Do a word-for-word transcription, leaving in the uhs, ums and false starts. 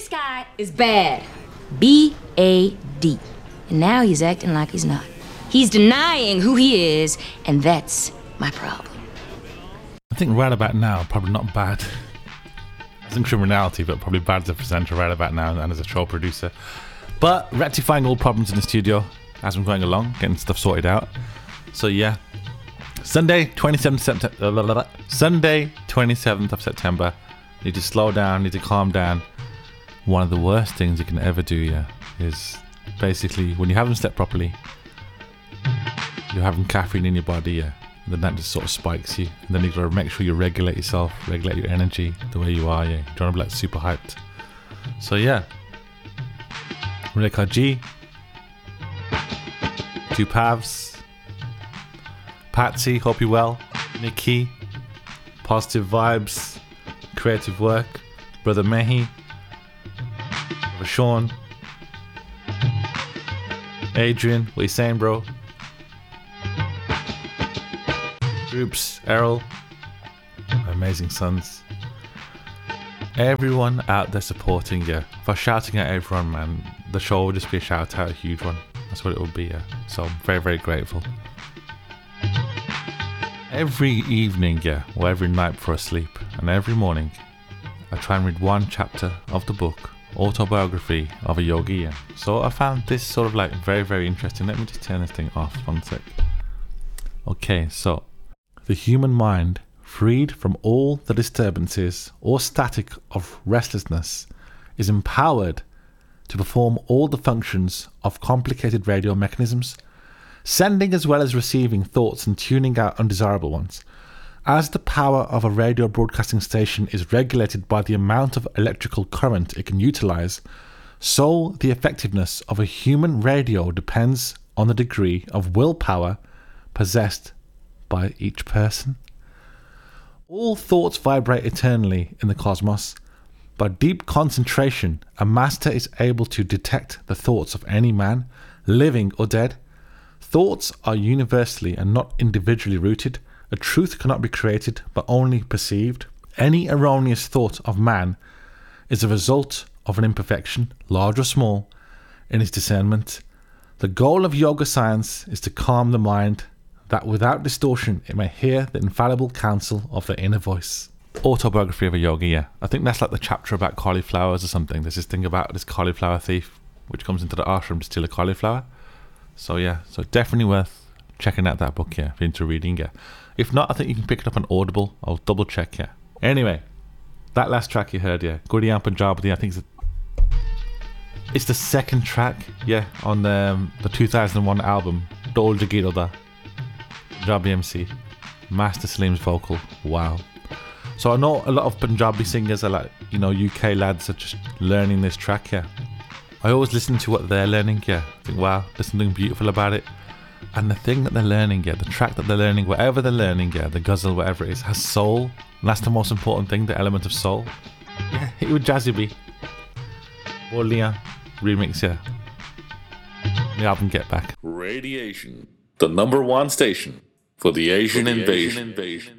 This guy is bad. B A D. And now he's acting like he's not. He's denying who he is, and that's my problem. I think right about now, probably not bad as in criminality, but probably bad as a presenter right about now and as a show producer. But rectifying all problems in the studio as I'm going along, getting stuff sorted out. So yeah, Sunday, twenty-seventh September. Sunday, twenty-seventh of September. Need to slow down, need to calm down. One of the worst things you can ever do, yeah, is basically when you haven't slept properly, you're having caffeine in your body, yeah. And then that just sort of spikes you. And then you've got to make sure you regulate yourself, regulate your energy the way you are, yeah. You don't want to be like super hyped. So yeah. Reka G. Two Pavs. Patsy, hope you're well. Nikki. Positive vibes. Creative work. Brother Mehi. Brother Sean. Adrian, what you saying, bro? Groups, Errol, amazing sons. Everyone out there supporting you. For shouting at everyone, man, the show will just be a shout out, a huge one. That's what it will be, yeah. So I'm very, very grateful. Every evening, yeah, or every night before I sleep, and every morning, I try and read one chapter of the book, Autobiography of a Yogi, yeah. So I found this sort of like very, very interesting. Let me just turn this thing off one sec. Okay, so the human mind, freed from all the disturbances or static of restlessness, is empowered to perform all the functions of complicated radio mechanisms, sending as well as receiving thoughts and tuning out undesirable ones. As the power of a radio broadcasting station is regulated by the amount of electrical current it can utilize, so the effectiveness of a human radio depends on the degree of willpower possessed by each person. All thoughts vibrate eternally in the cosmos. By deep concentration, a master is able to detect the thoughts of any man, living or dead. Thoughts are universally and not individually rooted. A truth cannot be created, but only perceived. Any erroneous thought of man is a result of an imperfection, large or small, in his discernment. The goal of yoga science is to calm the mind, that without distortion it may hear the infallible counsel of the inner voice. Autobiography of a Yogi, yeah. I think that's like the chapter about cauliflowers or something. There's this thing about this cauliflower thief which comes into the ashram to steal a cauliflower. So yeah, so definitely worth checking out that book, yeah, if you're into reading, yeah. If not, I think you can pick it up on Audible. I'll double check, yeah. Anyway, that last track you heard, yeah, Gaudiya Punjabi, I think it's, a, it's the second track, yeah, on the, um, the two thousand one album, Dol Jagiro Da, Punjabi M C, Master Salim's vocal, wow. So I know a lot of Punjabi singers are like, you know, U K lads are just learning this track, yeah. I always listen to what they're learning, yeah. I think, wow, there's something beautiful about it. And the thing that they're learning, yeah, the track that they're learning, whatever they're learning, yeah, the ghazal, whatever it is, has soul. And that's the most important thing, the element of soul. Yeah, hit it with Jazzy B. Borlia remix, yeah. The album Get Back. Radiation, the number one station for the Asian, for the invasion. Asian invasion.